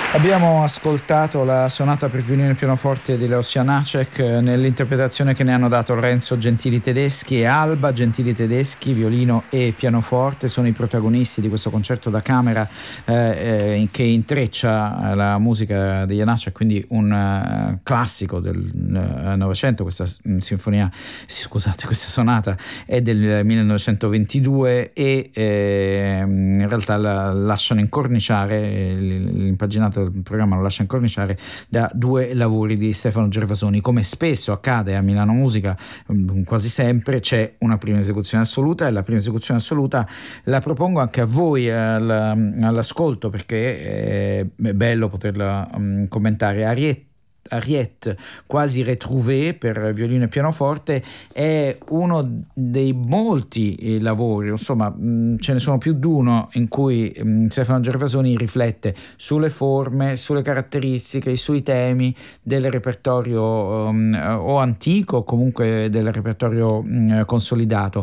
Abbiamo ascoltato la sonata per violino e pianoforte di Leos Janáček nell'interpretazione che ne hanno dato Lorenzo Gentili Tedeschi e Alba Gentili Tedeschi. Violino e pianoforte sono i protagonisti di questo concerto da camera che intreccia la musica di Janáček, quindi un classico del Novecento. Questa sinfonia, scusate, questa sonata è del 1922 e in realtà la lasciano incorniciare, l'impaginato il programma lo lascia incorniciare da due lavori di Stefano Gervasoni. Come spesso accade a Milano Musica, quasi sempre c'è una prima esecuzione assoluta, e la prima esecuzione assoluta la propongo anche a voi all'ascolto, perché è bello poterla commentare. Ariette quasi retrouvée per violino e pianoforte è uno dei molti lavori, insomma ce ne sono più di uno, in cui Stefano Gervasoni riflette sulle forme, sulle caratteristiche, sui temi del repertorio o antico o comunque del repertorio consolidato,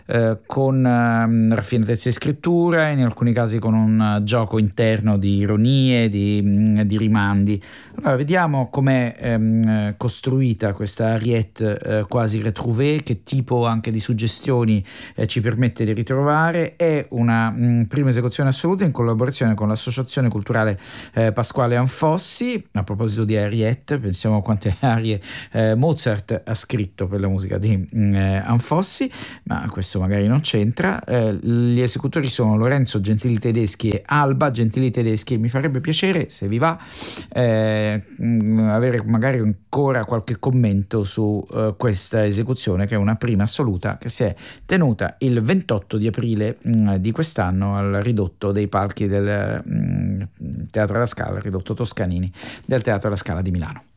con raffinatezza di scrittura, in alcuni casi con un gioco interno di ironie, di rimandi. Allora, vediamo com'è costruita questa Ariette quasi retrouvée, che tipo anche di suggestioni ci permette di ritrovare. È una prima esecuzione assoluta in collaborazione con l'Associazione Culturale Pasquale Anfossi. A proposito di Ariette, pensiamo a quante arie Mozart ha scritto per la musica di Anfossi, ma questo magari non c'entra. Gli esecutori sono Lorenzo Gentili Tedeschi e Alba Gentili Tedeschi. Mi farebbe piacere, se vi va, avere magari ancora qualche commento su questa esecuzione, che è una prima assoluta che si è tenuta il 28 di aprile di quest'anno al ridotto dei palchi del Teatro alla Scala, ridotto Toscanini del Teatro alla Scala di Milano.